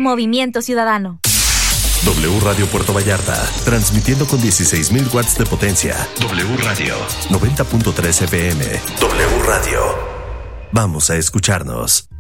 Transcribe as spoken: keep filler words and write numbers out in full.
Movimiento Ciudadano. W Radio Puerto Vallarta, transmitiendo con dieciséis mil watts de potencia. W Radio, noventa punto tres F M. W Radio. Vamos a escucharnos.